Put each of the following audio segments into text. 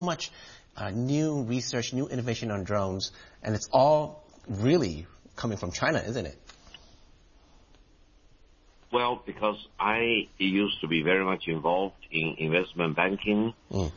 much new research, new innovation on drones, and it's all really coming from China, isn't it? Well, because I used to be very much involved in investment banking,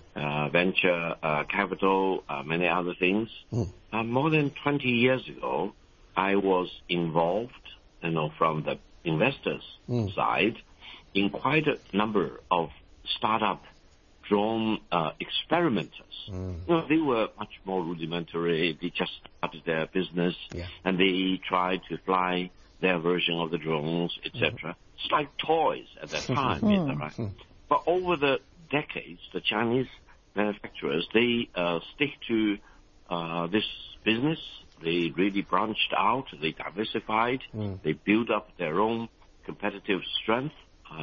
venture capital, many other things. More than 20 years ago, I was involved, from the investors' side, in quite a number of startup drone experimenters. They were much more rudimentary. They just started their business, and they tried to fly their version of the drones, etc. It's like toys at that time, is that right? But over the decades, the Chinese manufacturers, they stick to this business. They really branched out. They diversified. They built up their own competitive strength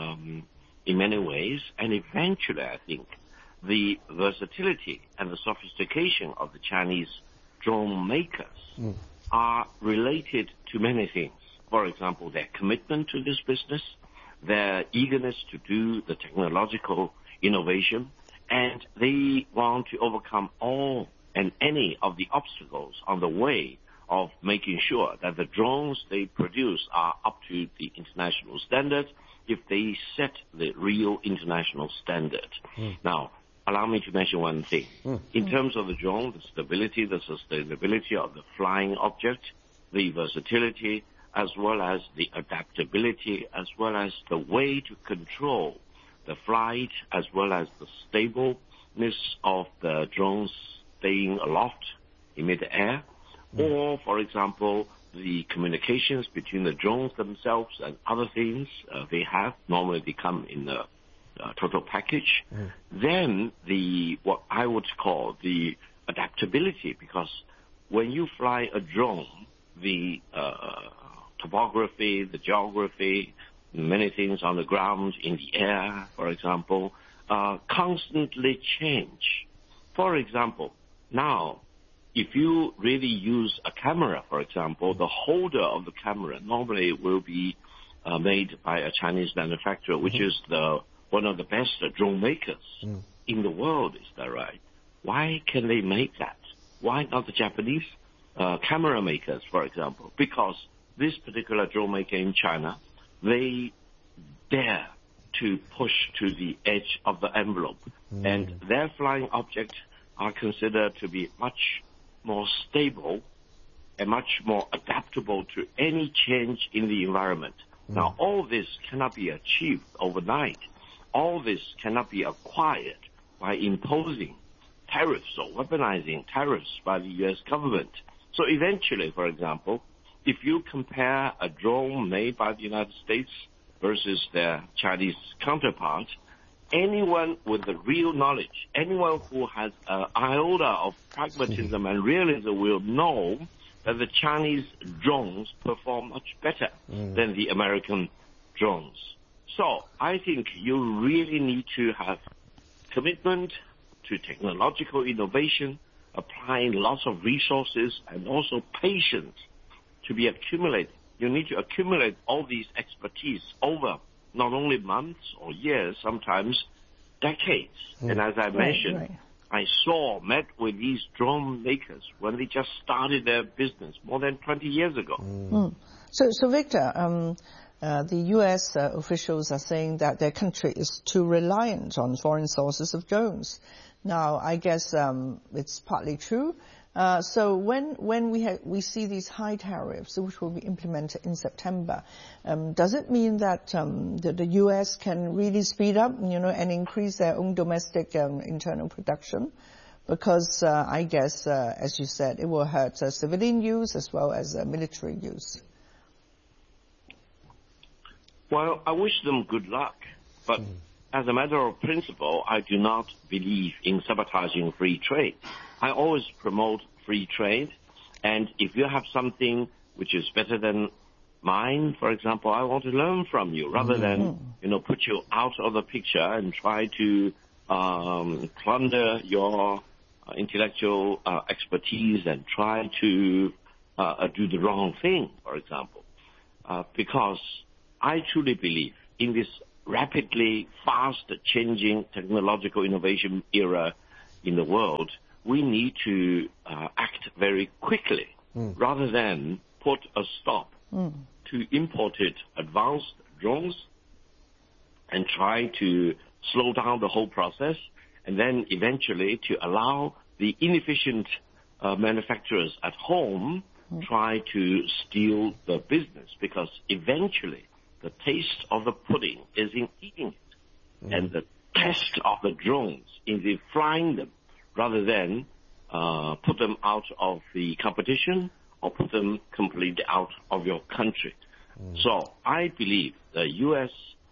in many ways. And eventually, I think, the versatility and the sophistication of the Chinese drone makers are related to many things. For example, their commitment to this business, their eagerness to do the technological innovation, and they want to overcome all and any of the obstacles on the way of making sure that the drones they produce are up to the international standard if they set the real international standard. Now, allow me to mention one thing. In terms of the drone, the stability, the sustainability of the flying object, the versatility, as well as the adaptability, as well as the way to control the flight, as well as the stableness of the drones staying aloft in mid-air, or, for example, the communications between the drones themselves and other things they have. Normally they come in a total package. Then what I would call the adaptability, because when you fly a drone, the topography, the geography, many things on the ground, in the air, for example, constantly change. For example, now, if you really use a camera, for example, the holder of the camera normally will be made by a Chinese manufacturer, which is one of the best drone makers in the world, is that right? Why can they make that? Why not the Japanese camera makers, for example? Because this particular drone maker in China, they dare to push to the edge of the envelope. And their flying objects are considered to be much more stable and much more adaptable to any change in the environment. Now, all this cannot be achieved overnight. All this cannot be acquired by imposing tariffs or weaponizing tariffs by the U.S. government. So eventually, for example, if you compare a drone made by the United States versus their Chinese counterpart, anyone with the real knowledge, anyone who has an iota of pragmatism and realism will know that the Chinese drones perform much better than the American drones. So I think you really need to have commitment to technological innovation, applying lots of resources and also patience to be accumulated. You need to accumulate all these expertise over not only months or years, sometimes decades. And as I mentioned, I met with these drone makers when they just started their business more than 20 years ago. So Victor, the U.S. officials are saying that their country is too reliant on foreign sources of drones. Now, I guess it's partly true. So when we see these high tariffs, which will be implemented in September, does it mean that the U.S. can really speed up, and increase their own domestic internal production? Because I guess, as you said, it will hurt civilian use as well as military use. Well, I wish them good luck, but as a matter of principle, I do not believe in sabotaging free trade. I always promote free trade, and if you have something which is better than mine, for example, I want to learn from you rather than, put you out of the picture and try to plunder your intellectual expertise and try to do the wrong thing, for example. Because I truly believe in this rapidly fast-changing technological innovation era, in the world, we need to act very quickly rather than put a stop to imported advanced drones and try to slow down the whole process, and then eventually to allow the inefficient manufacturers at home try to steal the business, because eventually the taste of the pudding is in eating it, and the test of the drones is in flying them, rather than put them out of the competition or put them completely out of your country. So I believe the U.S.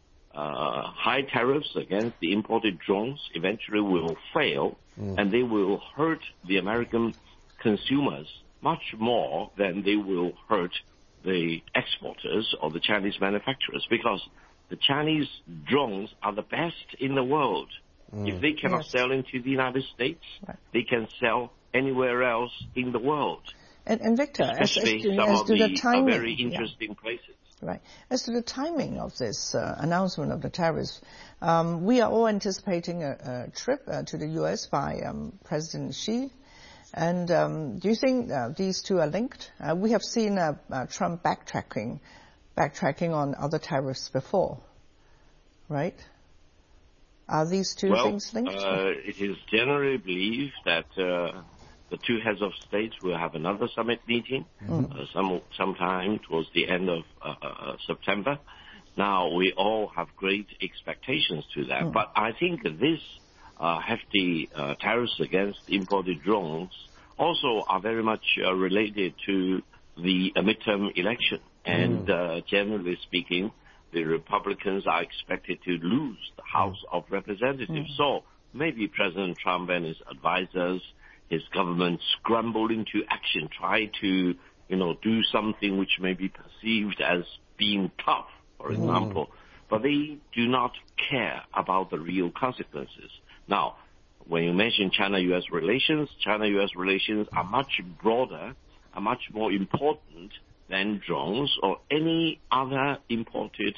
High tariffs against the imported drones eventually will fail, and they will hurt the American consumers much more than they will hurt the exporters or the Chinese manufacturers, because the Chinese drones are the best in the world. If they cannot sell into the United States, they can sell anywhere else in the world. And Victor, especially as to the timing, very interesting places. Right. As to the timing of this announcement of the tariffs, we are all anticipating a trip to the U.S. by President Xi. And do you think these two are linked? We have seen Trump backtracking on other tariffs before, right? Are these two things linked? It is generally believed that the two heads of states will have another summit meeting sometime towards the end of September. Now, we all have great expectations to that, but I think this hefty tariffs against imported drones also are very much related to the midterm election. And generally speaking, the Republicans are expected to lose the House of Representatives. So maybe President Trump and his advisors, his government scramble into action, try to, do something which may be perceived as being tough, for example. But they do not care about the real consequences. Now, when you mention China-U.S. relations are much broader, are much more important than drones or any other imported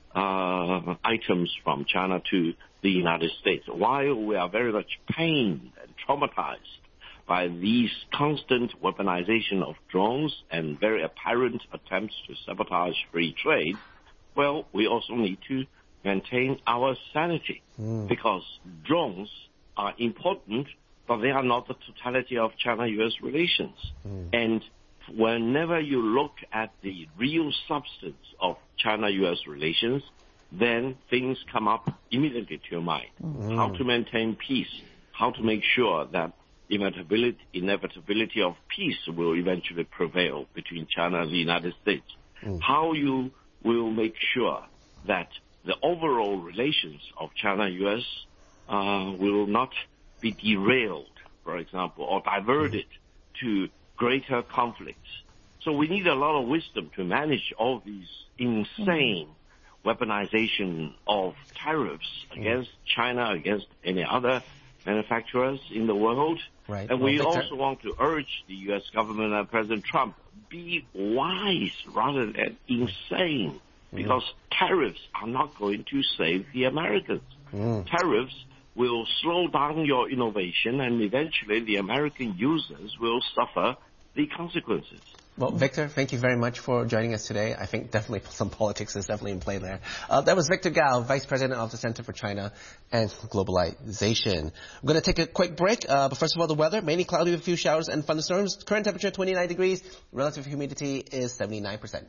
items from China to the United States. While we are very much pained and traumatized by these constant weaponization of drones and very apparent attempts to sabotage free trade, well, we also need to maintain our sanity, because drones are important, but they are not the totality of China-U.S. relations. And whenever you look at the real substance of China-U.S. relations, then things come up immediately to your mind. How to maintain peace, how to make sure that inevitability of peace will eventually prevail between China and the United States. How you will make sure that the overall relations of China-U.S. will not be derailed, for example, or diverted to greater conflicts. So we need a lot of wisdom to manage all these insane weaponization of tariffs against China, against any other manufacturers in the world. Right. And we also want to urge the U.S. government and President Trump, be wise rather than insane, because tariffs are not going to save the Americans. Tariffs will slow down your innovation, and eventually the American users will suffer the consequences. Well, Victor, thank you very much for joining us today. I think definitely some politics is definitely in play there. That was Victor Gao, Vice President of the Center for China and Globalization. We're going to take a quick break, but first of all, the weather, mainly cloudy with a few showers and thunderstorms. Current temperature 29 degrees, relative humidity is 79%.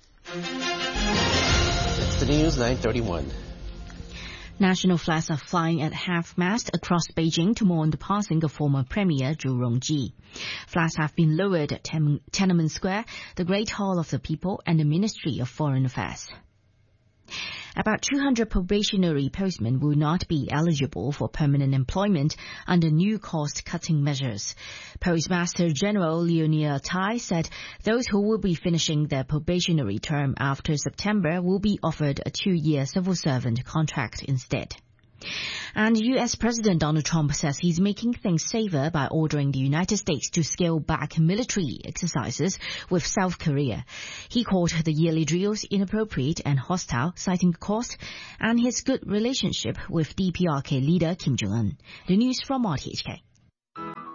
It's the news, 9:31. National flags are flying at half-mast across Beijing to mourn the passing of former Premier Zhu Rongji. Flags have been lowered at Tiananmen Square, the Great Hall of the People, and the Ministry of Foreign Affairs. About 200 probationary postmen will not be eligible for permanent employment under new cost-cutting measures. Postmaster General Leonier Tai said those who will be finishing their probationary term after September will be offered a 2-year civil servant contract instead. And U.S. President Donald Trump says he's making things safer by ordering the United States to scale back military exercises with South Korea. He called the yearly drills inappropriate and hostile, citing cost and his good relationship with DPRK leader Kim Jong-un. The news from RTHK.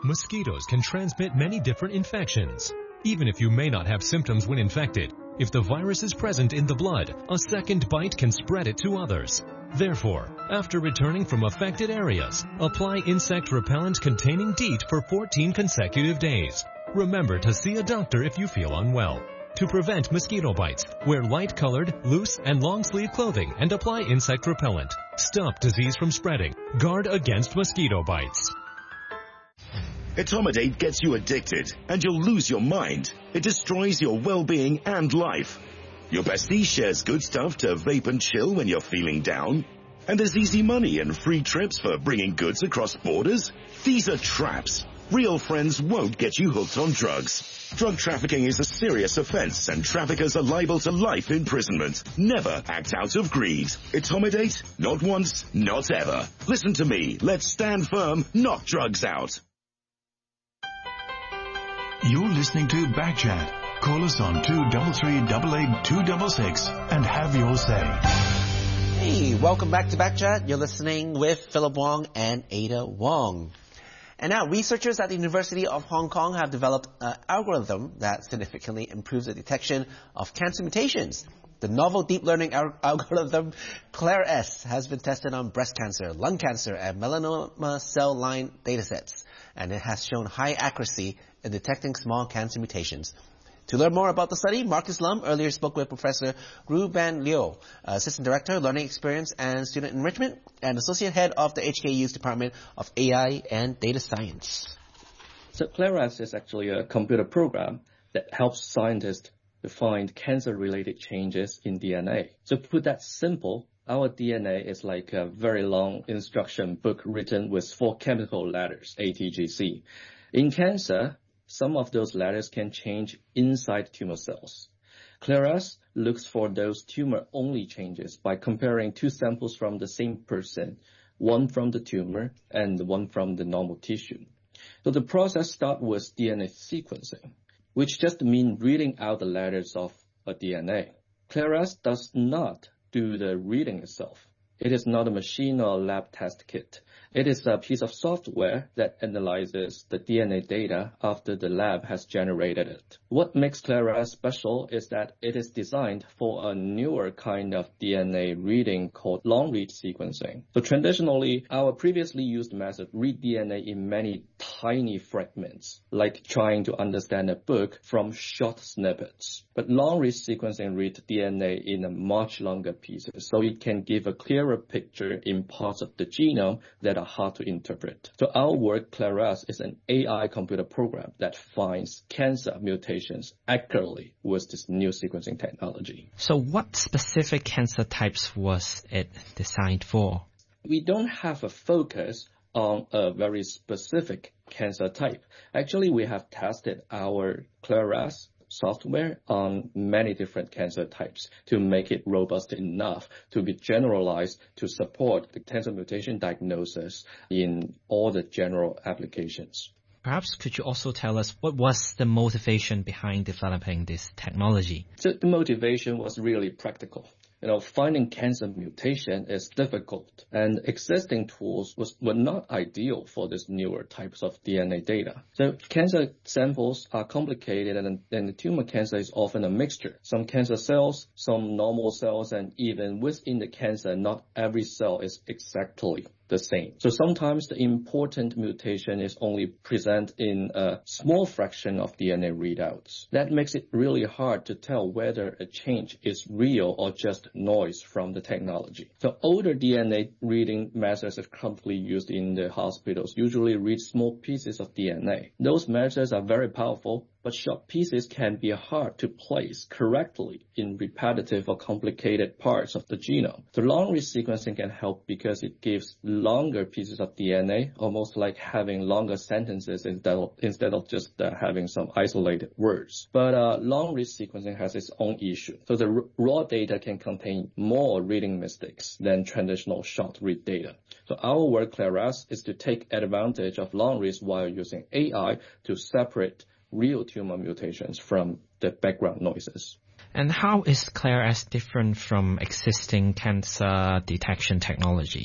Mosquitoes can transmit many different infections. Even if you may not have symptoms when infected, if the virus is present in the blood, a second bite can spread it to others. Therefore, after returning from affected areas, apply insect repellent containing DEET for 14 consecutive days. Remember to see a doctor if you feel unwell. To prevent mosquito bites, wear light-colored, loose, and long-sleeve clothing and apply insect repellent. Stop disease from spreading. Guard against mosquito bites. Etomidate gets you addicted, and you'll lose your mind. It destroys your well-being and life. Your bestie shares good stuff to vape and chill when you're feeling down. And there's easy money and free trips for bringing goods across borders. These are traps. Real friends won't get you hooked on drugs. Drug trafficking is a serious offense, and traffickers are liable to life imprisonment. Never act out of greed. Etomidate? Not once, not ever. Listen to me. Let's stand firm, knock drugs out. You're listening to Backchat. Call us on 233-88-266 and have your say. Hey, welcome back to Backchat. You're listening with Philip Wong and Ada Wong. And now, researchers at the University of Hong Kong have developed an algorithm that significantly improves the detection of cancer mutations. The novel deep learning algorithm CLAIR-S has been tested on breast cancer, lung cancer, and melanoma cell line datasets, and it has shown high accuracy in detecting small cancer mutations. To learn more about the study, Marcus Lum earlier spoke with Professor Ruben Liu, Assistant Director, Learning Experience and Student Enrichment, and Associate Head of the HKU's Department of AI and Data Science. So CLAIR-S is actually a computer program that helps scientists to find cancer-related changes in DNA. So to put that simple, our DNA is like a very long instruction book written with 4 chemical letters, A, T, G, C. In cancer, some of those letters can change inside tumor cells. CLAIR-S looks for those tumor-only changes by comparing 2 samples from the same person, one from the tumor and one from the normal tissue. So the process starts with DNA sequencing, which just means reading out the letters of a DNA. CLAIR-S does not do the reading itself. It is not a machine or a lab test kit. It is a piece of software that analyzes the DNA data after the lab has generated it. What makes CLAIR-S special is that it is designed for a newer kind of DNA reading called long-read sequencing. So traditionally, our previously used method read DNA in many tiny fragments, like trying to understand a book from short snippets. But long-read sequencing reads DNA in a much longer pieces, so it can give a clearer picture in parts of the genome that are hard to interpret. So our work, CLAIR-S, is an AI computer program that finds cancer mutations accurately with this new sequencing technology. So what specific cancer types was it designed for? We don't have a focus on a very specific cancer type. Actually, we have tested our CLAIR-S software on many different cancer types to make it robust enough to be generalized to support the cancer mutation diagnosis in all the general applications. Perhaps could you also tell us what was the motivation behind developing this technology? So the motivation was really practical. Finding cancer mutation is difficult, and existing tools were not ideal for these newer types of DNA data. So cancer samples are complicated, and the tumor cancer is often a mixture. Some cancer cells, some normal cells, and even within the cancer, not every cell is exactly the same. So sometimes the important mutation is only present in a small fraction of DNA readouts. That makes it really hard to tell whether a change is real or just noise from the technology. So older DNA reading methods are currently used in the hospitals usually read small pieces of DNA. Those methods are very powerful, but short pieces can be hard to place correctly in repetitive or complicated parts of the genome. The long-read sequencing can help because it gives longer pieces of DNA, almost like having longer sentences instead of just having some isolated words. But long-read sequencing has its own issue. So the raw data can contain more reading mistakes than traditional short-read data. So our work, CLAIR-S, is to take advantage of long reads while using AI to separate real tumor mutations from the background noises. And how is CLAIR-S different from existing cancer detection technologies?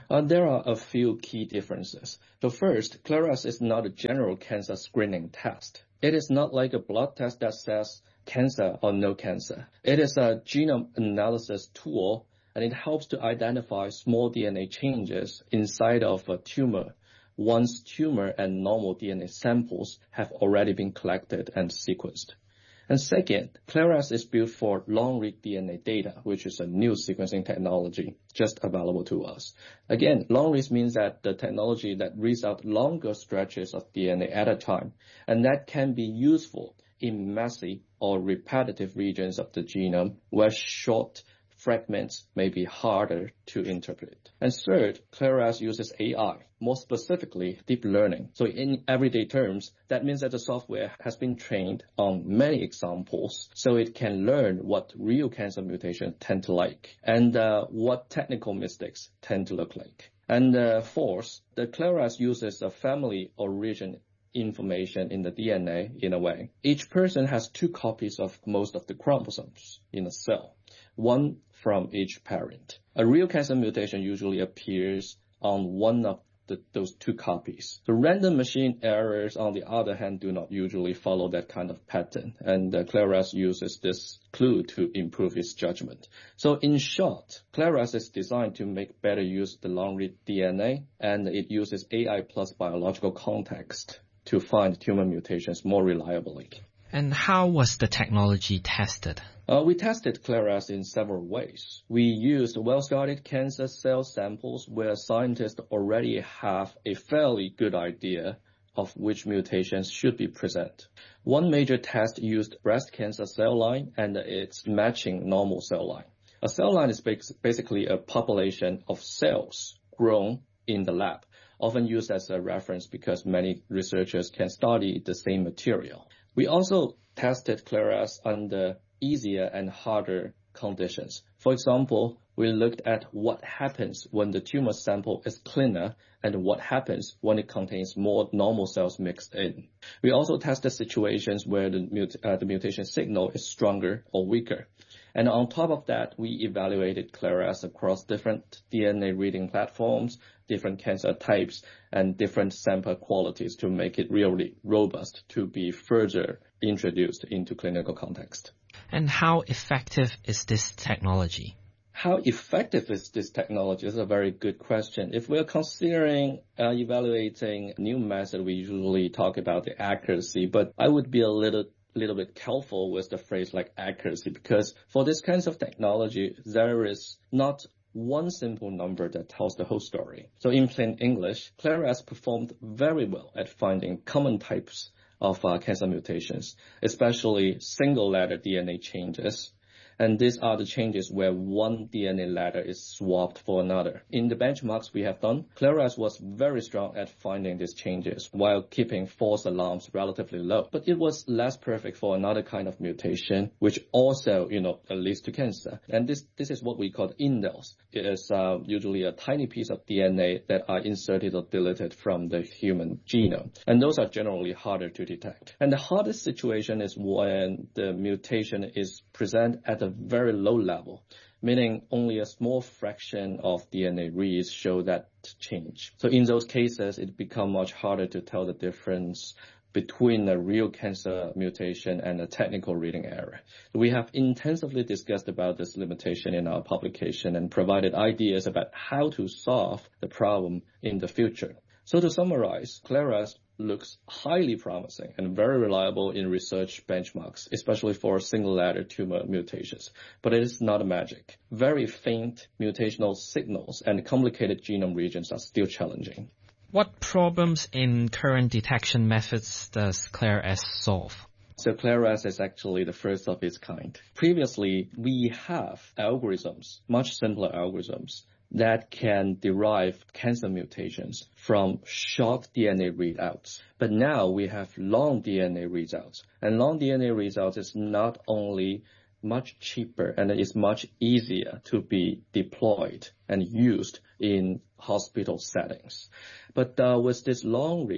There are a few key differences. So first, CLARAS is not a general cancer screening test. It is not like a blood test that says cancer or no cancer. It is a genome analysis tool, and it helps to identify small DNA changes inside of a tumor once tumor and normal DNA samples have already been collected and sequenced. And second, CLARAS is built for long-read DNA data, which is a new sequencing technology just available to us. Again, long-read means that the technology that reads out longer stretches of DNA at a time, and that can be useful in messy or repetitive regions of the genome where short fragments may be harder to interpret. And third, CLARAS uses AI, more specifically deep learning. So in everyday terms, that means that the software has been trained on many examples, so it can learn what real cancer mutations tend to like and what technical mistakes tend to look like. And fourth, the CLARAS uses a family origin information in the DNA in a way. Each person has 2 copies of most of the chromosomes in a cell, one from each parent. A real cancer mutation usually appears on one of those 2 copies. The random machine errors, on the other hand, do not usually follow that kind of pattern, and CLARAS uses this clue to improve its judgment. So in short, CLARAS is designed to make better use of the long-read DNA, and it uses AI plus biological context to find tumor mutations more reliably. And how was the technology tested? We tested CLARAS in several ways. We used well-studied cancer cell samples where scientists already have a fairly good idea of which mutations should be present. One major test used breast cancer cell line and its matching normal cell line. A cell line is basically a population of cells grown in the lab, often used as a reference because many researchers can study the same material. We also tested CLARAS under easier and harder conditions. For example, we looked at what happens when the tumor sample is cleaner and what happens when it contains more normal cells mixed in. We also tested situations where the mutation signal is stronger or weaker. And on top of that, we evaluated CLARAS across different DNA reading platforms, different cancer types, and different sample qualities to make it really robust to be further introduced into clinical context. And how effective is this technology? How effective is this technology is a very good question. If we're considering evaluating new method, we usually talk about the accuracy, but I would be a little bit careful with the phrase like accuracy, because for this kinds of technology, there is not one simple number that tells the whole story. So in plain English, CLARAS performed very well at finding common types of cancer mutations, especially single-letter DNA changes. And these are the changes where one DNA letter is swapped for another. In the benchmarks we have done, CLARAS was very strong at finding these changes while keeping false alarms relatively low. But it was less perfect for another kind of mutation, which also, leads to cancer. And this is what we call indels. It is usually a tiny piece of DNA that are inserted or deleted from the human genome. And those are generally harder to detect. And the hardest situation is when the mutation is present at a very low level, meaning only a small fraction of DNA reads show that change. So in those cases, it becomes much harder to tell the difference between a real cancer mutation and a technical reading error. We have intensively discussed about this limitation in our publication and provided ideas about how to solve the problem in the future. So to summarize, CLARAS looks highly promising and very reliable in research benchmarks, especially for single-letter tumor mutations. But it is not a magic. Very faint mutational signals and complicated genome regions are still challenging. What problems in current detection methods does CLARAS solve? So CLARAS is actually the first of its kind. Previously, we have algorithms, much simpler algorithms, that can derive cancer mutations from short DNA readouts. But now we have long DNA readouts. And long DNA readouts is not only much cheaper and it is much easier to be deployed and used in hospital settings. But with this long reads,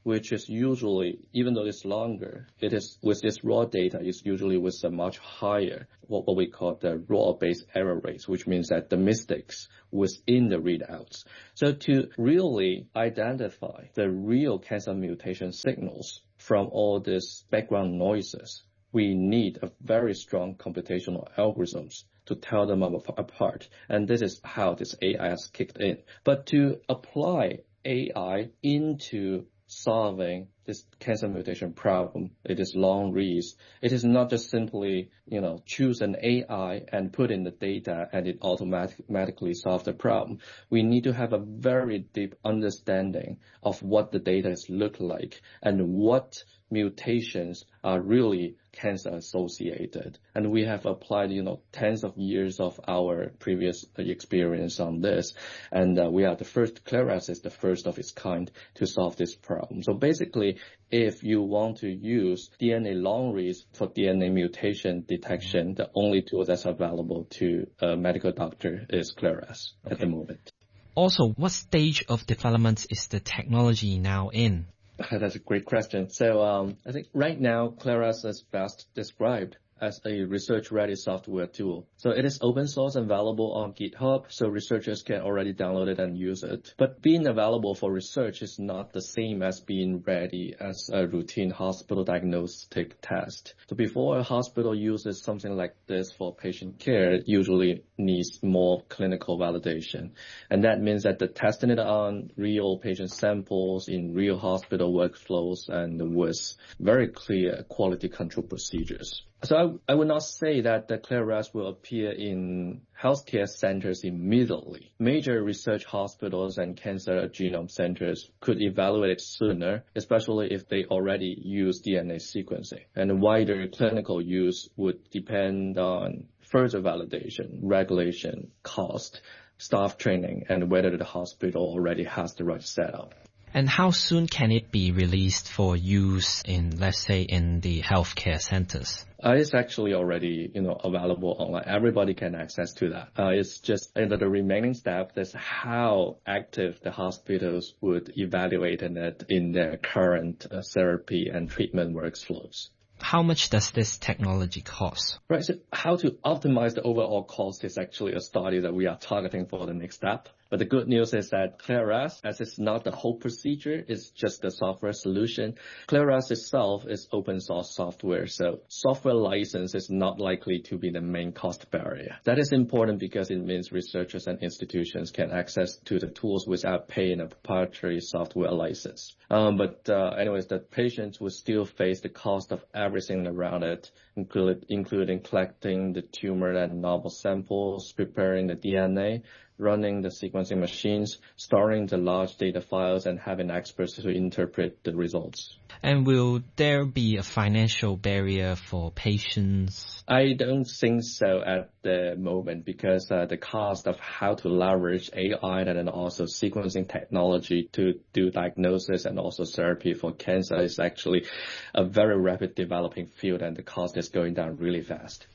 which is usually, even though it's longer, it is with this raw data, it's usually with a much higher, what we call the raw-based error rates, which means that the mistakes within the readouts. So to really identify the real cancer mutation signals from all these background noises, we need a very strong computational algorithms to tell them apart. And this is how this AI has kicked in. But to apply AI into solving this cancer mutation problem, it is long reads. It is not just simply, choose an AI and put in the data and it automatically solve the problem. We need to have a very deep understanding of what the data look like and what mutations are really cancer associated. And we have applied, tens of years of our previous experience on this. And we are the first, CLARAS is the first of its kind to solve this problem. So basically, if you want to use DNA long reads for DNA mutation detection, the only tool that's available to a medical doctor is CLARAS at the moment. Also, what stage of development is the technology now in? That's a great question. So I think right now, CLARAS is best described as a research-ready software tool. So it is open source and available on GitHub, so researchers can already download it and use it. But being available for research is not the same as being ready as a routine hospital diagnostic test. So before a hospital uses something like this for patient care, it usually needs more clinical validation. And that means that the testing it on real patient samples in real hospital workflows and with very clear quality control procedures. So I would not say that the CLARAS will appear in healthcare centers immediately. Major research hospitals and cancer genome centers could evaluate it sooner, especially if they already use DNA sequencing. And wider clinical use would depend on further validation, regulation, cost, staff training, and whether the hospital already has the right setup. And how soon can it be released for use in, let's say, in the healthcare centers? It's actually already, available online. Everybody can access to that. It's just the remaining step. That's how active the hospitals would evaluate it in their current therapy and treatment workflows. How much does this technology cost? Right. So how to optimize the overall cost is actually a study that we are targeting for the next step. But the good news is that CLARAS, as it's not the whole procedure, it's just the software solution. CLARAS itself is open source software, so software license is not likely to be the main cost barrier. That is important because it means researchers and institutions can access to the tools without paying a proprietary software license. Anyways, the patients will still face the cost of everything around it, including collecting the tumor and novel samples, preparing the DNA, running the sequencing machines, storing the large data files, and having experts to interpret the results. And will there be a financial barrier for patients? I don't think so at the moment because the cost of how to leverage AI and also sequencing technology to do diagnosis and also therapy for cancer is actually a very rapid developing field, and the cost is going down really fast.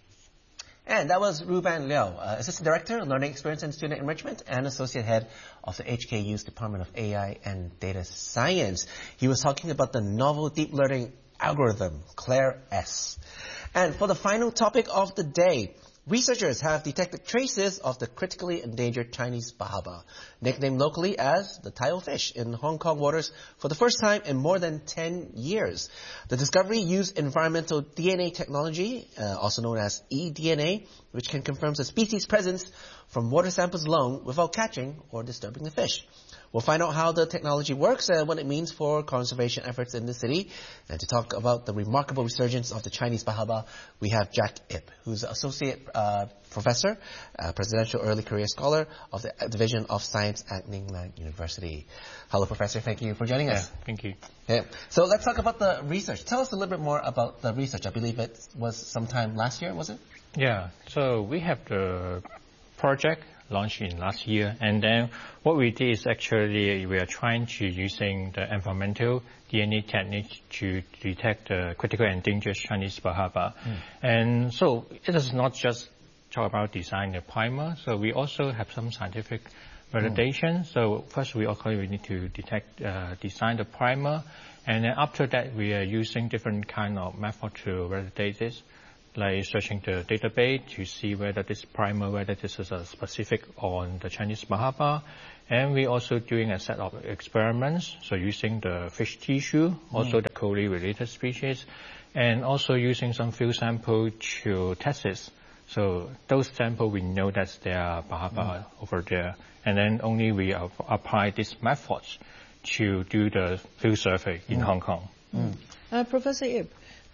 And that was Ruben Liu, Assistant Director, Learning Experience and Student Enrichment, and Associate Head of the HKU's Department of AI and Data Science. He was talking about the novel deep learning algorithm, CLARAS. And for the final topic of the day, researchers have detected traces of the critically endangered Chinese bahaba, nicknamed locally as the Taiyo fish, in Hong Kong waters for the first time in more than 10 years. The discovery used environmental DNA technology, also known as eDNA, which can confirm the species' presence from water samples alone without catching or disturbing the fish. We'll find out how the technology works and what it means for conservation efforts in the city. And to talk about the remarkable resurgence of the Chinese bahaba, we have Jack Ip, who's Associate Professor, Presidential Early Career Scholar of the Division of Science at Ningnan University. Hello, Professor. Thank you for joining us. Thank you. Yeah. So let's talk about the research. Tell us a little bit more about the research. I believe it was sometime last year, was it? Yeah. So we have the project launched in last year, and then what we did is actually we are trying to using the environmental DNA technique to detect the critical endangered Chinese bahaba. And so it is not just talk about design the primer, so we also have some scientific validation. So first we need to design the primer, and then after that we are using different kind of method to validate this, like searching the database to see whether this primer, whether this is a specific on the Chinese Bahaba. And we also doing a set of experiments, so using the fish tissue, also the Coley related species, and also using some field sample to test this. So those samples we know that they are Bahaba over there, and then only we apply these methods to do the field survey in Hong Kong. Professor Ip,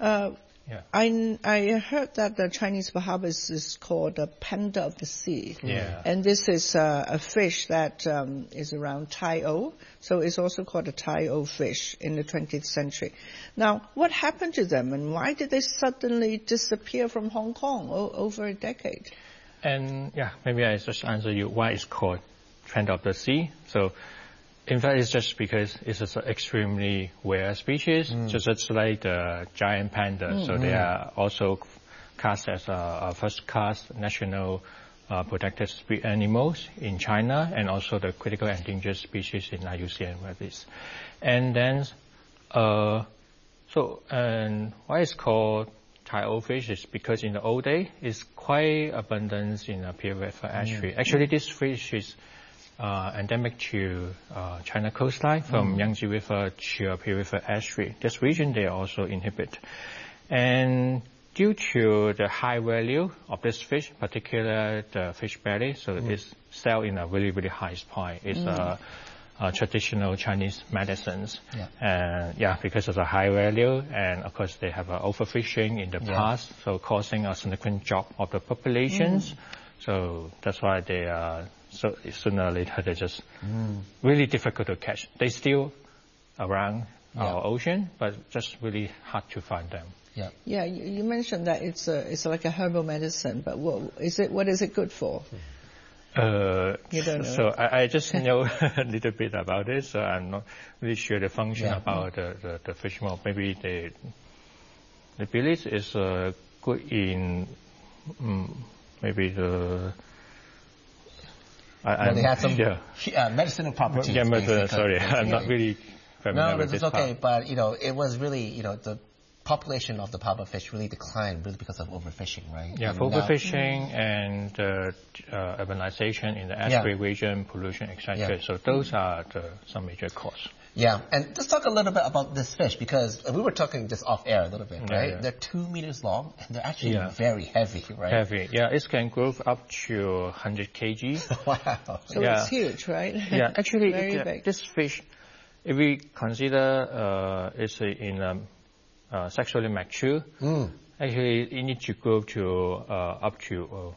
I heard that the Chinese Bahaba is called the panda of the sea. And this is a fish that is around Tai O. So it's also called a Tai O fish in the 20th century. Now, what happened to them and why did they suddenly disappear from Hong Kong over a decade? And maybe I just answer you why it's called panda of the sea. So in fact, it's just because it's an extremely rare species, just like the giant panda. So they are also cast as a first-class national protected animals in China, and also the critical endangered species in IUCN rabbits. And then, and why it's called Tai O fish is because in the old day, it's quite abundant in the Pearl River estuary. Actually, this fish is endemic to China coastline from Yangtze River to Pearl River estuary. This region they also inhabit. And due to the high value of this fish, particularly the fish belly, so it's sell in a really, really high price. It's traditional Chinese medicines. Because of the high value, and of course they have overfishing in the past, so causing a significant drop of the populations. So that's why they are, so sooner or later they're just really difficult to catch. They still around our ocean, but just really hard to find them. You mentioned that it's like a herbal medicine, but what is it good for? You don't know. So I just know a little bit about it, so I'm not really sure the function about the fish mold. Maybe they believe it's good in maybe the. They have some medicinal properties. Sorry, I'm not really familiar with this. No, it's okay, but it was really the population of the Bahaba fish really declined really because of overfishing, right? Overfishing and urbanization in the estuary region, pollution, etc. So those are some major causes. And let's talk a little bit about this fish, because we were talking just off air a little bit, right? They're 2 meters long and they're actually very heavy, right? Heavy, it can grow up to 100 kg. Wow. So it's huge, right? Actually, very big. This fish, if we consider it's in sexually mature, actually it needs to grow to up to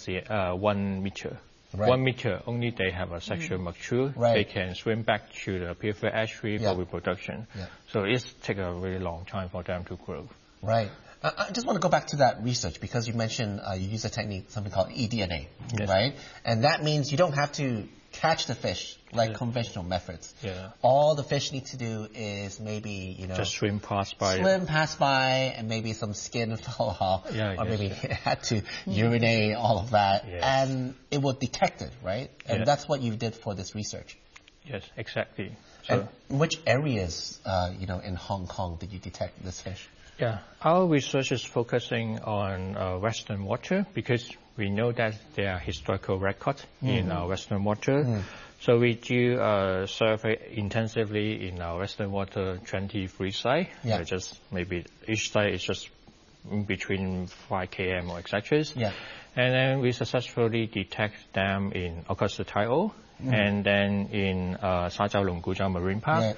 1 meter. 1 meter, only they have a sexual mature. They can swim back to the peripheral estuary for reproduction. So it takes a really long time for them to grow. Right. I just want to go back to that research, because you mentioned you use a technique, something called eDNA, right? And that means you don't have to catch the fish like conventional methods. All the fish need to do is maybe, just swim past by, and maybe some skin fall off, or maybe had to urinate, all of that, and it will detect it, right? And that's what you did for this research. Yes, exactly. So, and which areas, in Hong Kong did you detect this fish? Our research is focusing on Western water, because we know that there are historical records in our Western water. So we do survey intensively in our Western water 23 sites. Just maybe each site is just in between 5 km or etc. And then we successfully detect them in, of course, the Tai O, and then in Sha Jiao Long Gu Jiao Marine Park,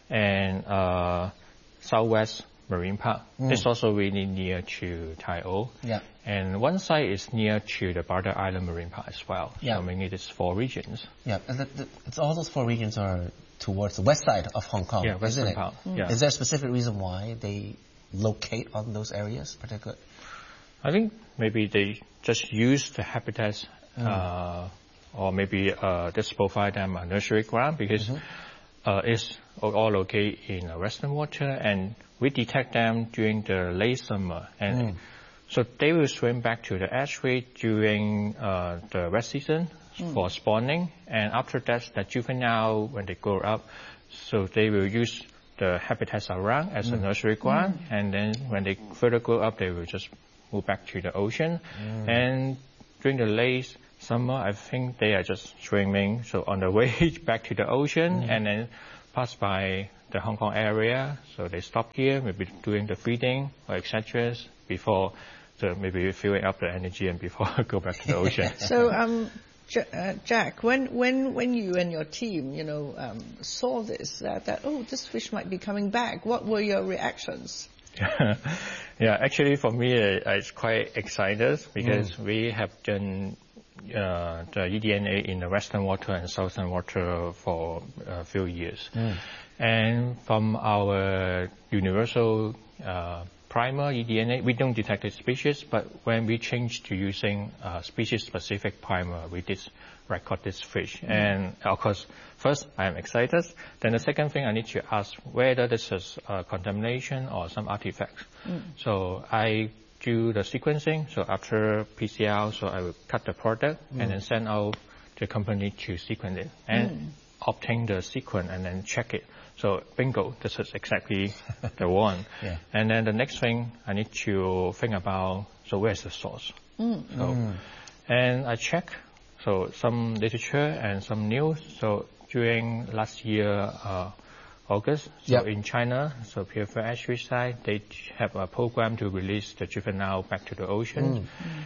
and Southwest Marine Park. It's also really near to Tai O. And one site is near to the Barter Island Marine Park as well. So mainly these 4 regions. And it's all those 4 regions are towards the west side of Hong Kong, Western part. Is there a specific reason why they locate on those areas particularly? I think maybe they just use the habitats, or maybe just provide them a nursery ground, because it's all located in Western water, and we detect them during the late summer, and so they will swim back to the estuary during the wet season. for spawning, and after that, the juvenile, when they grow up, so they will use the habitats around as a nursery ground, and then when they further grow up, they will just move back to the ocean. And during the late summer, I think they are just swimming, so on the way back to the ocean, and then pass by the Hong Kong area, so they stop here, maybe doing the feeding or etc. before maybe filling up the energy and before go back to the ocean. So, Jack, when you and your team, saw this, that this fish might be coming back, what were your reactions? Yeah, actually for me, it's quite excited because we have done the eDNA in the western water and southern water for a few years. And from our universal primer eDNA, we don't detect the species, but when we change to using species-specific primer, we did record this fish. And of course, first, I am excited. Then the second thing, I need to ask whether this is contamination or some artifacts. So I do the sequencing. So after PCR, so I will cut the product and then send out the company to sequence it and obtain the sequence and then check it. So bingo, this is exactly the one. And then the next thing I need to think about, so where's the source? And I check, so some literature and some news. So during last year, August, so in China, so PFH side, they have a program to release the juvenile back to the ocean.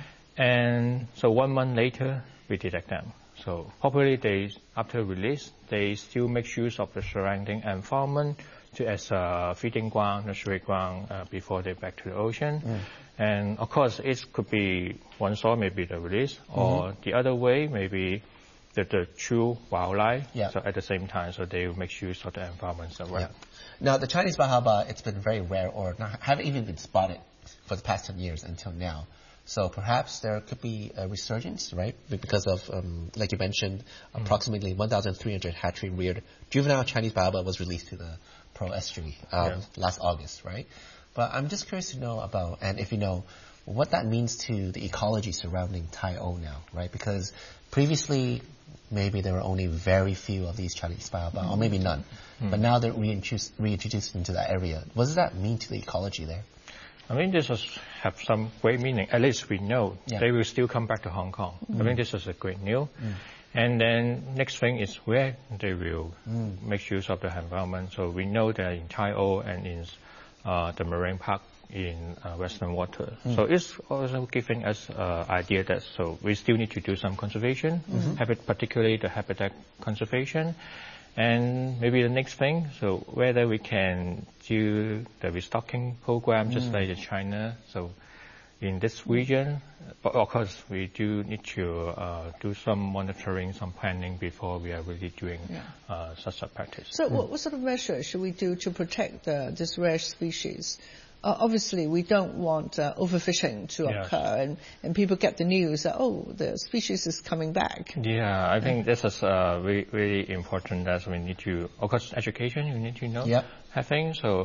And so 1 month later, we detect them. So probably after release, they still make use of the surrounding environment as a feeding ground, nursery ground before they back to the ocean. And of course, it could be one source, maybe the release, or the other way, maybe the true wildlife. So at the same time, so they make use of the environments around. Now, the Chinese bahaba, it's been very rare or haven't even been spotted for the past 10 years until now. So perhaps there could be a resurgence, right? Because of, like you mentioned, approximately 1,300 hatchery-reared juvenile Chinese bahaba was released to the Pearl Estuary last August, right? But I'm just curious to know about, and if you know, what that means to the ecology surrounding Tai O now, right? Because previously, maybe there were only very few of these Chinese bahaba, or maybe none. But now they're reintroduced into that area. What does that mean to the ecology there? I mean, this have some great meaning. At least we know they will still come back to Hong Kong. I think this is a great news. And then next thing is where they will make use of the environment. So we know that in Tai O and in the marine park in western water. So it's also giving us idea that so we still need to do some conservation, particularly the habitat conservation. And maybe the next thing, so whether we can do the restocking program just like in China. So in this region, but of course we do need to do some monitoring, some planning before we are really doing such a practice. So what sort of measures should we do to protect this rare species? Obviously, we don't want overfishing to occur, and people get the news that, the species is coming back. Yeah, I think this is really, really important that we need to, of course, education, you need to know. I think so.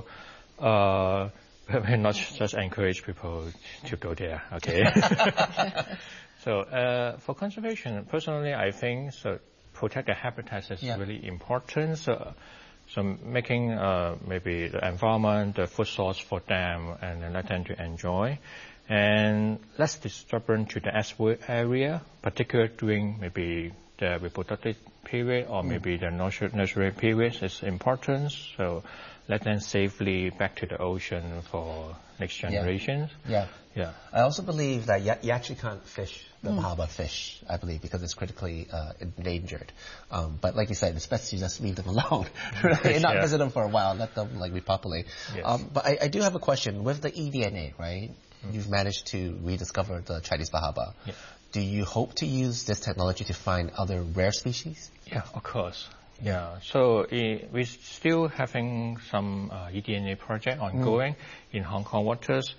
We're not just encourage people to go there, okay? So for conservation, personally, I think so protect the habitats is really important. So making maybe the environment, the food source for them, and then let them to enjoy. And less disturbance to the area, particularly during maybe the reproductive period or maybe the nursery period is important. So let them safely back to the ocean for next generations. I also believe that you actually can't fish the bahaba fish, I believe, because it's critically endangered. But like you said, it's best to just leave them alone, right? Not visit them for a while, let them repopulate. But I do have a question. With the eDNA, right? You've managed to rediscover the Chinese bahaba. Do you hope to use this technology to find other rare species? Yeah, of course. So we're still having some eDNA project ongoing in Hong Kong waters.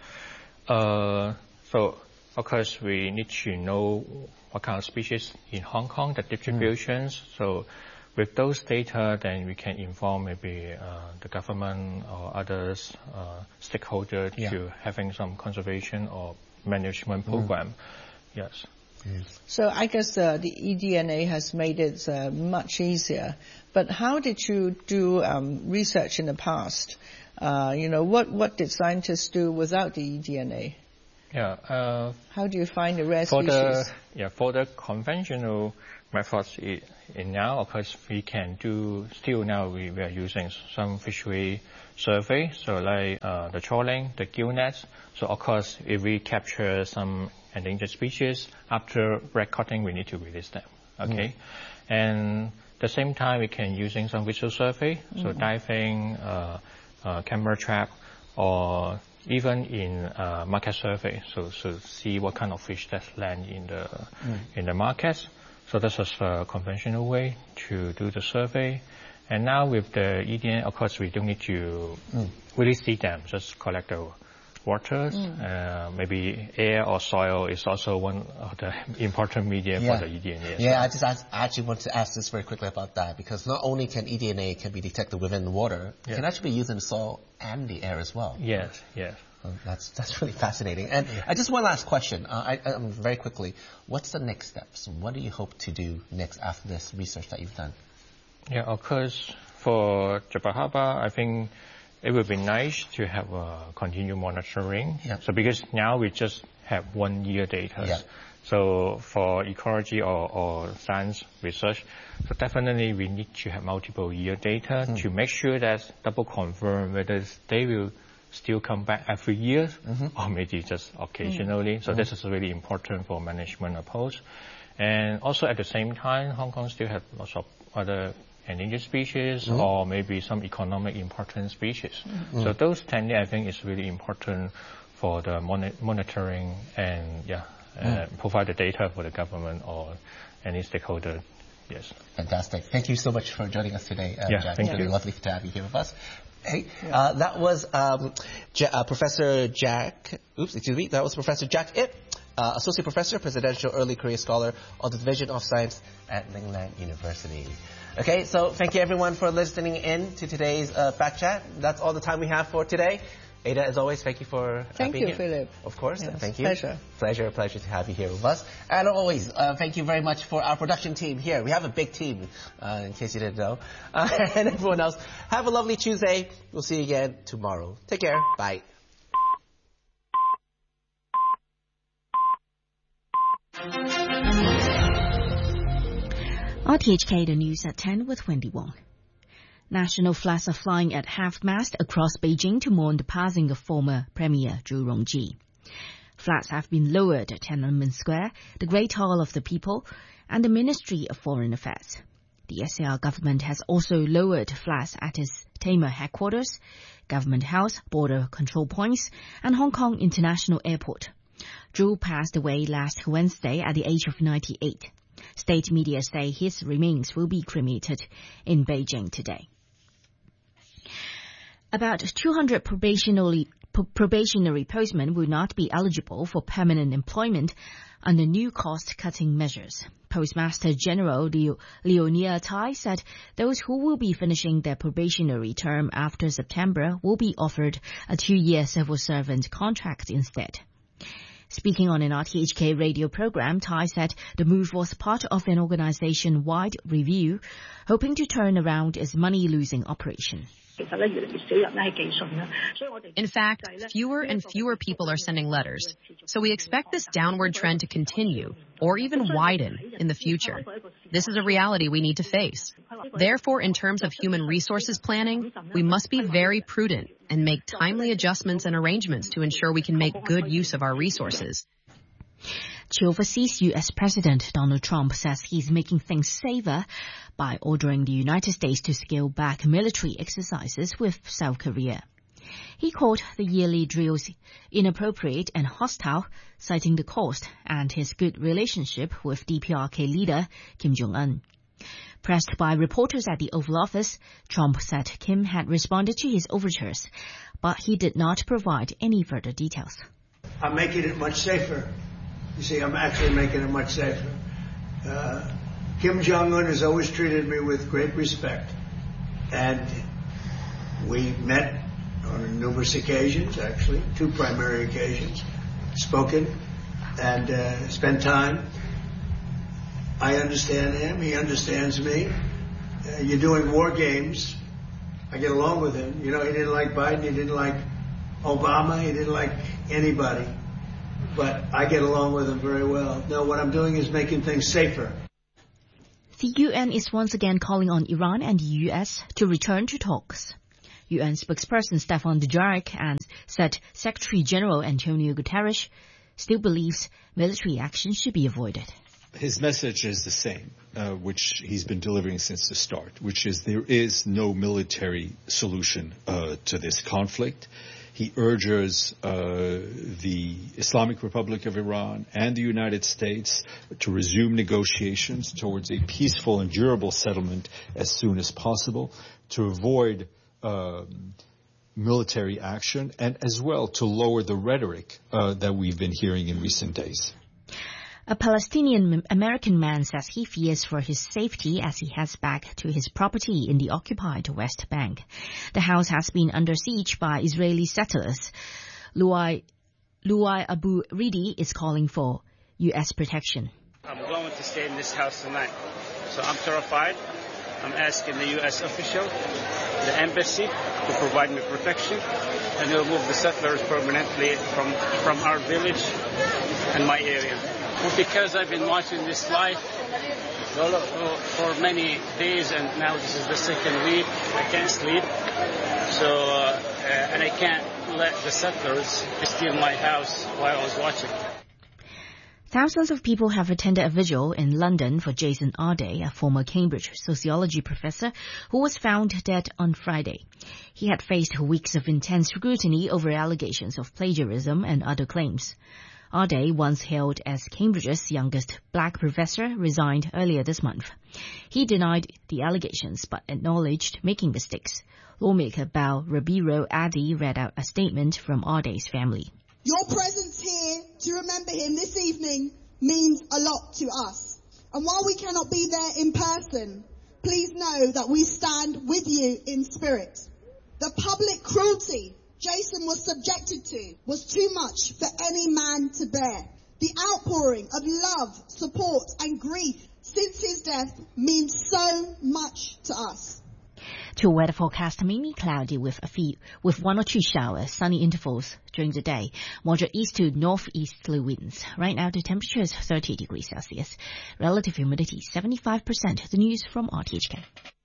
So of course we need to know what kind of species in Hong Kong, the distributions. So with those data, then we can inform maybe the government or others stakeholders to having some conservation or management program. So I guess the eDNA has made it much easier. But how did you do research in the past? What did scientists do without the eDNA? Yeah. How do you find the rare species? For the conventional methods now, of course, we can do, still now we are using some fishery survey, so like the trawling, the gill nets. So of course, if we capture some endangered species, after recording, we need to release them, okay? And at the same time, we can using some visual survey, so diving, camera trap, or even in market survey, so see what kind of fish that land in the markets. So this is a conventional way to do the survey. And now with the eDNA, of course, we don't need to really see them, just collect the waters. Maybe air or soil is also one of the important media for the eDNA. I actually want to ask this very quickly about that, because not only can eDNA can be detected within the water, it can actually be used in the soil and the air as well. Yes. That's really fascinating. And just one last question, very quickly. What's the next steps? What do you hope to do next after this research that you've done? Yeah, of course, for Jabal Harbour, I think it would be nice to have continued monitoring. So because now we just have 1 year data. So for ecology or science research, so definitely we need to have multiple year data to make sure that double confirm whether they will still come back every year or maybe just occasionally. So this is really important for management approach. And also at the same time, Hong Kong still have lots of other endangered species or maybe some economic important species. So those 10 years I think is really important for the monitoring and provide the data for the government or any stakeholder. Yes. Fantastic. Thank you so much for joining us today, Jack. Thank you. Lovely to have you here with us. Hey, that was Professor Jack. That was Professor Jack Ip, Associate Professor, Presidential Early Career Scholar of the Division of Science at Lingnan University. Okay, so thank you everyone for listening in to today's Back Chat. That's all the time we have for today. Ada, as always, thank you for being here. Thank you, Philip. Of course, thank you. Pleasure to have you here with us. And always, thank you very much for our production team here. We have a big team, in case you didn't know. And everyone else, have a lovely Tuesday. We'll see you again tomorrow. Take care. Bye. RTHK, the news at 10 with Wendy Wong. National flags are flying at half-mast across Beijing to mourn the passing of former Premier Zhu Rongji. Flags have been lowered at Tiananmen Square, the Great Hall of the People, and the Ministry of Foreign Affairs. The SAR government has also lowered flags at its Tamar headquarters, Government House, border control points, and Hong Kong International Airport. Zhu passed away last Wednesday at the age of 98. State media say his remains will be cremated in Beijing today. About 200 probationary postmen will not be eligible for permanent employment under new cost-cutting measures. Postmaster General Leonia Tai said those who will be finishing their probationary term after September will be offered a 2-year civil servant contract instead. Speaking on an RTHK radio program, Tai said the move was part of an organization-wide review, hoping to turn around its money-losing operation. In fact, fewer and fewer people are sending letters. So we expect this downward trend to continue or even widen in the future. This is a reality we need to face. Therefore, in terms of human resources planning, we must be very prudent and make timely adjustments and arrangements to ensure we can make good use of our resources. Overseas U.S. President Donald Trump says he's making things safer by ordering the United States to scale back military exercises with South Korea. He called the yearly drills inappropriate and hostile, citing the cost and his good relationship with DPRK leader Kim Jong-un. Pressed by reporters at the Oval Office, Trump said Kim had responded to his overtures, but he did not provide any further details. I'm making it much safer. You see, I'm actually making it much safer. Kim Jong-un has always treated me with great respect. And we met on numerous occasions, actually, 2 primary occasions, spoken and spent time. I understand him. He understands me. You're doing war games. I get along with him. You know, he didn't like Biden. He didn't like Obama. He didn't like anybody. But I get along with him very well. No, what I'm doing is making things safer. The UN is once again calling on Iran and the US to return to talks. UN spokesperson Staffan Dujarric said Secretary General Antonio Guterres still believes military action should be avoided. His message is the same, which he's been delivering since the start, which is there is no military solution to this conflict. He urges the Islamic Republic of Iran and the United States to resume negotiations towards a peaceful and durable settlement as soon as possible, to avoid military action, and as well to lower the rhetoric that we've been hearing in recent days. A Palestinian-American man says he fears for his safety as he heads back to his property in the occupied West Bank. The house has been under siege by Israeli settlers. Luai Abu Ridi is calling for U.S. protection. I'm going to stay in this house tonight, so I'm terrified. I'm asking the U.S. official, the embassy, to provide me protection and remove the settlers permanently from our village and my area. Well, because I've been watching this live for many days, and now this is the second week, I can't sleep. So, and I can't let the settlers steal my house while I was watching. Thousands of people have attended a vigil in London for Jason Arday, a former Cambridge sociology professor who was found dead on Friday. He had faced weeks of intense scrutiny over allegations of plagiarism and other claims. Arday, once hailed as Cambridge's youngest black professor, resigned earlier this month. He denied the allegations but acknowledged making mistakes. Lawmaker Bal Rabiro Addy read out a statement from Arday's family. Your presence here to remember him this evening means a lot to us. And while we cannot be there in person, please know that we stand with you in spirit. The public cruelty Jason was subjected to was too much for any man to bear. The outpouring of love, support and grief since his death means so much to us. To weather forecast, mainly cloudy with one or two showers, sunny intervals during the day, moderate east to northeasterly winds. Right now the temperature is 30 degrees Celsius. Relative humidity 75%. The news from RTHK.